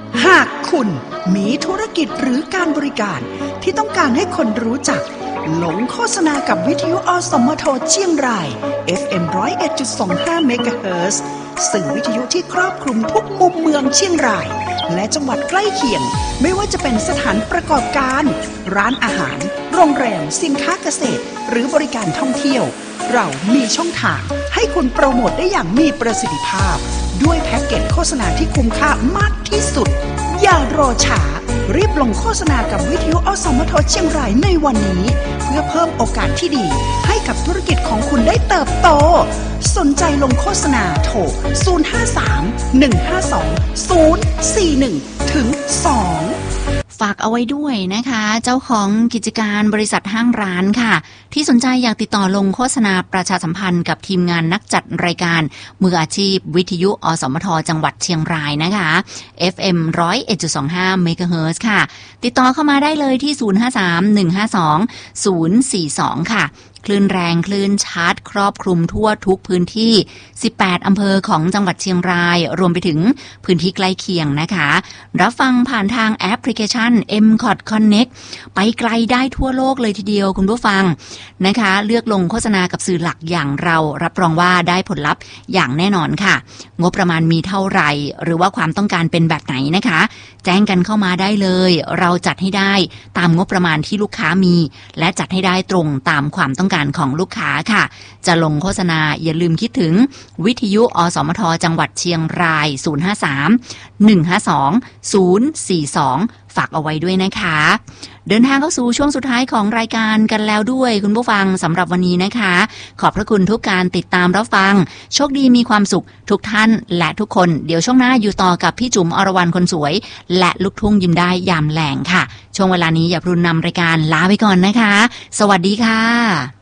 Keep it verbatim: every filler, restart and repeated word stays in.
หากคุณมีธุรกิจหรือการบริการที่ต้องการให้คนรู้จักหลงโฆษณากับวิทยุอสมทเชียงราย เอฟ เอ็ม หนึ่งศูนย์เอ็ดจุดสองห้า เมกะเฮิรตซ์ สื่อวิทยุที่ครอบคลุมทุกมุมเมืองเชียงรายและจังหวัดใกล้เคียงไม่ว่าจะเป็นสถานประกอบการร้านอาหารโรงแรมสินค้าเกษตรหรือบริการท่องเที่ยวเรามีช่องทางให้คุณโปรโมทได้อย่างมีประสิทธิภาพด้วยแพ็กเกจโฆษณาที่คุ้มค่ามากที่สุดอย่ารอช้ารีบลงโฆษณากับวิทยุอสมทเชียงรายในวันนี้เพื่อเพิ่มโอกาสที่ดีให้กับธุรกิจของคุณได้เติบโตสนใจลงโฆษณาโทรศูนย์ ห้า สาม หนึ่ง ห้า สอง ศูนย์ สี่ หนึ่ง ถึง สองฝากเอาไว้ด้วยนะคะเจ้าของกิจการบริษัทห้างร้านค่ะที่สนใจอยากติดต่อลงโฆษณาประชาสัมพันธ์กับทีมงานนักจัดรายการมืออาชีพวิทยุอสมทจังหวัดเชียงรายนะคะ เอฟ เอ็ม หนึ่งศูนย์เอ็ดจุดสองห้า เมกะเฮิรตซ์ค่ะติดต่อเข้ามาได้เลยที่ศูนย์ ห้า สาม หนึ่ง ห้า สอง ศูนย์ สี่ สองค่ะคลื่นแรงคลื่นชัดครอบคลุมทั่วทุกพื้นที่สิบแปดอำเภอของจังหวัดเชียงรายรวมไปถึงพื้นที่ใกล้เคียงนะคะรับฟังผ่านทางแอปพลิเคชัน เอ็ม คอท Connect ไปไกลได้ทั่วโลกเลยทีเดียวคุณผู้ฟังนะคะเลือกลงโฆษณากับสื่อหลักอย่างเรารับรองว่าได้ผลลัพธ์อย่างแน่นอนค่ะงบประมาณมีเท่าไหร่หรือว่าความต้องการเป็นแบบไหนนะคะแจ้งกันเข้ามาได้เลยเราจัดให้ได้ตามงบประมาณที่ลูกค้ามีและจัดให้ได้ตรงตามความต้องการของลูกค้าค่ะจะลงโฆษณาอย่าลืมคิดถึงวิทยุอสมทจังหวัดเชียงรายศูนย์ ห้า สาม หนึ่ง ห้า สอง ศูนย์ สี่ สองฝากเอาไว้ด้วยนะคะเดินทางเข้าสู่ช่วงสุดท้ายของรายการกันแล้วด้วยคุณผู้ฟังสำหรับวันนี้นะคะขอบพระคุณทุกการติดตามรับฟังโชคดีมีความสุขทุกท่านและทุกคนเดี๋ยวช่วงหน้าอยู่ต่อกับพี่จุ๋มอรวรรณคนสวยและลูกทุ่งยิ้มได้ยามแลงค่ะช่วงเวลานี้อย่าพรุนนำรายการลาไปก่อนนะคะสวัสดีค่ะ